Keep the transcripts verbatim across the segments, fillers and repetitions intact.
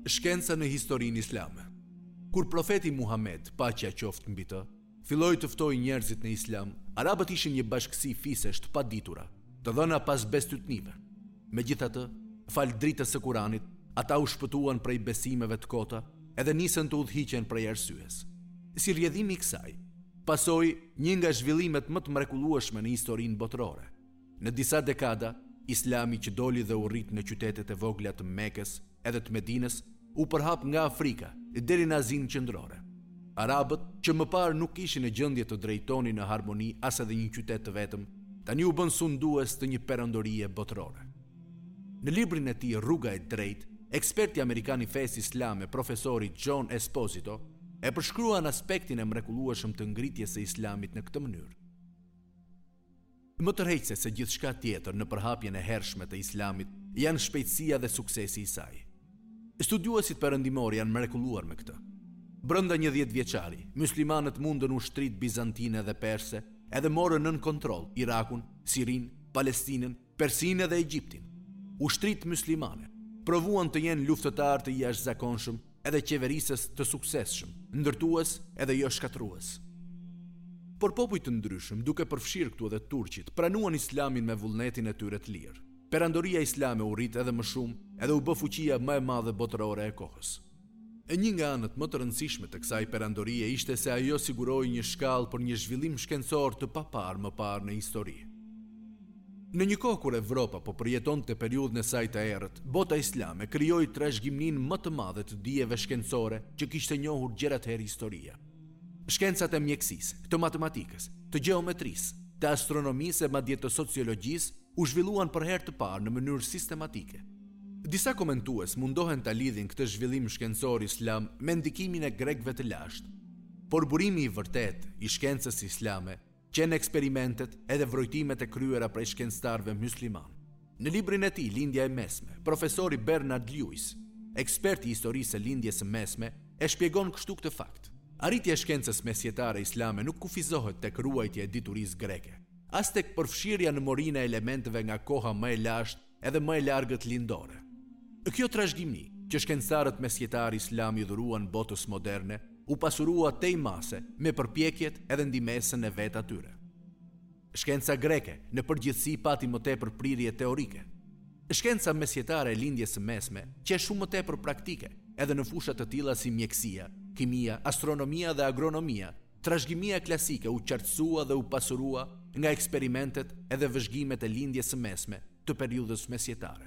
Shkenca në historinë islame. Kur profeti Muhammed, paqja qoftë mbi të, filloi të ftoi njerëzit në islam, arabët ishin një bashkësi fisesh të paditura, të dhëna pas bestytnive. Megjithatë, fal dritës së Kuranit, ata u shpëtuan prej besimeve të kota, edhe nisën të udhhiqen prej arsyes. Si rrjedhim i kësaj, pasoi një nga zhvillimet më të mrekullueshme në historinë botërore. Në disa dekada, Islami që doli dhe u rrit në qytetet e vogla të Mekës edhe të Medinës, u përhap nga Afrika deri në Azinë qendrore. Arabët, që më parë nuk ishin në gjendje të drejtonin në harmoni as edhe një qytet të vetëm, tani u bën sundues të një perandorie botërore. Në librin e tij Rruga e Drejtë, eksperti amerikan i fesë islame, profesori John Esposito, e përshkruan aspektin e mrekullueshëm të ngritjes së Islamit në këtë mënyrë. Më tërheqëse se gjithçka tjetër në përhapjen e hershme të Islamit janë shpejtësia dhe suksesi i saj. Studiuesit perëndimor janë mrekulluar me këtë. Brenda një dhjetë vjeçari, muslimanët mundën ushtrit bizantine dhe perse, edhe morën nën kontroll Irakun, Sirin, Palestinën, Persinë dhe Egjiptin. Ushtrit muslimane provuan të jenë luftëtar të jashtëzakonshëm edhe qeverisës të suksesshëm, ndërtues edhe jo shkatrues. Por popuj të ndryshëm, duke përfshirë këtu edhe turqit, pranuan Islamin me vullnetin e tyre të lirë. Perandoria islame u rrit edhe më shumë, edhe u bë fuqia më e madhe botërore e kohës. E një nga anët më të rëndësishme të kësaj perandorie ishte se ajo siguroi një shkallë për një zhvillim shkencor të paparë më parë në histori. Në një kohë kur Evropa po përjetonte periudhën e saj të errët, bota islame krijoi trashëgiminë më të madhe të dijeve shkencore që kishte njohur gjërat herë historia. Shkencat e mjekësisë, të matematikës, të gjeometrisë, të astronomisë e madje të sociologjisë u zhvilluan për herë të parë në mënyrë sistematike. Disa komentues mundohen ta lidhin këtë zhvillim shkencor islam me ndikimin e grekëve të lashtë. Por burimi i vërtet i shkencës islame qenë eksperimentet edhe vrojtimet e kryera prej shkencëtarëve musliman. Në librin e tij Lindja e mesme, profesori Bernard Lewis, eksperti i historisë së lindjes së mesme, e shpjegon kështu këtë fakt. Arritja e shkencës mesjetare islame nuk kufizohet tek ruajtja e diturisë greke, as tek përfshirja në morinë e elementeve nga koha më e lashtë edhe më e largët lindore. Kjo trashëgimi që shkencëtarët mesjetar islam i dhuruan botës moderne, u pasurua tej mase me përpjekjet edhe ndihmesën e vet atyre. Shkenca greke në përgjithësi pati më tepër prirje teorike. Shkenca mesjetare e lindjes së mesme që është shumë më tepër praktike, edhe në fusha të tilla si mjekësia, kimia, astronomia dhe agronomia. Trashëgimia klasike u qartësua dhe u pasurua nga eksperimentet edhe vëzhgimet e lindjes së mesme të periudhës mesjetare.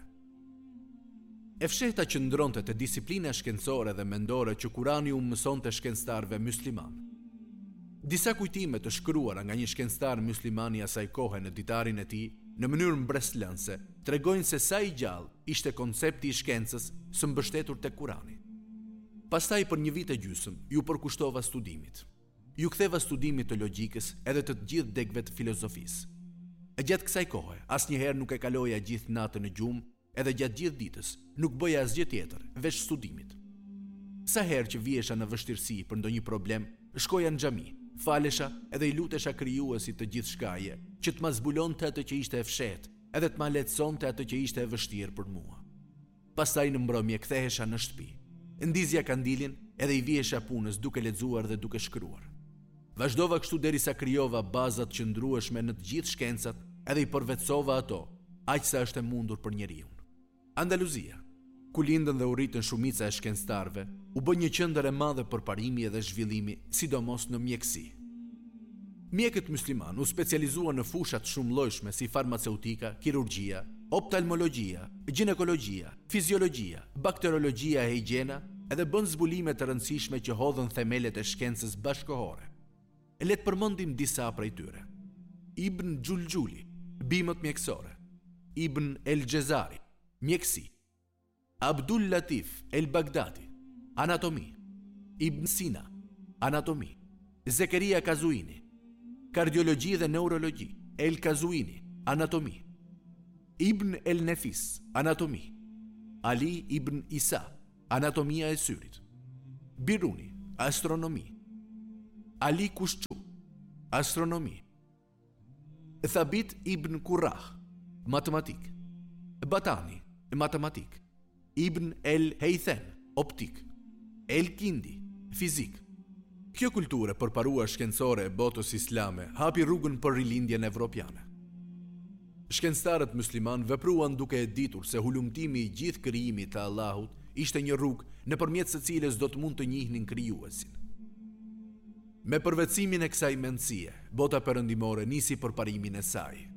E fshehta që ndronte te disiplina shkencore dhe mendore që Kurani u mësonte shkencëtarëve musliman. Disa kujtime të shkruara nga një shkencëtar musliman i asaj kohe në ditarin e tij, në mënyrë mbreslënse, tregojnë se sa i gjallë ishte koncepti i shkencës së mbështetur tek Kurani. Pastaj për një vit e gjysmë ju përkushtova studimit. Ju ktheva studimit të logjikës edhe të të gjithë degëve të filozofisë. E gjatë kësaj kohe, asnjëherë nuk e kaloja gjithë natën në gjumë, edhe gjatë gjithë ditës nuk bëja asgjë tjetër veç studimit. Sa herë që vihesha në vështirësi për ndonjë problem, shkoja në xhami, falesha edhe i lutesha krijuesit të gjithë shkaje që të ma zbulonte atë që ishte e fshehtë, edhe të ma lehtësonte atë që ishte e vështirë për mua. Pastaj në mbrëmje kthehesha në shtëpi. Ndizja kandilin edhe i vihesha punës duke lexuar dhe duke shkruar. Vazhdova kështu derisa krijova bazat qëndrueshme në të gjithë shkencat edhe i përvetësova ato, aq sa është e mundur për njeriu. Andaluzia, ku lindën dhe u rritën shumica e shkencëtarëve, u bë një qendër e madhe përparimi edhe zhvillimi, sidomos në mjekësi. Mjekët musliman u specializuan në fusha të shumëllojshme si farmaceutika, kirurgjia, oftalmologjia, ginekologjia, fiziologjia, bakteriologjia e higjiena, edhe bën zbulime të rëndësishme që hodhën themelet e shkencës bashkëkohore. Le të përmendim disa prej tyre. Ibn Gjuljuli, bimët mjekësore. Ibn el-Jezari, mjekësi. Abdul Latif el-Baghdadi, anatomi. Ibn Sina, anatomi. Zekeria Kazuini, kardiologji dhe neurologji. El-Kazuini, anatomi. Ibn el-Nefis, anatomi. Ali ibn Isa, anatomia e syrit. Biruni, astronomi. Ali Kushqu, astronomi. Thabit ibn Kurrah, matematik. Batani, matematik. Ibn el-Haythem, optik, elkindi, fizik. Kjo kulturë e përparuar shkencore e botës islame hapi rrugën për rilindjen evropiane. Shkencëtarët musliman vepruan duke e ditur se hulumtimi i gjithë krijimit të Allahut ishte një rrugë nëpërmjet së cilës do të mund të njihnin krijuesin. Me përvetësimin e kësaj mendësie, bota perëndimore nisi përparimin e saj.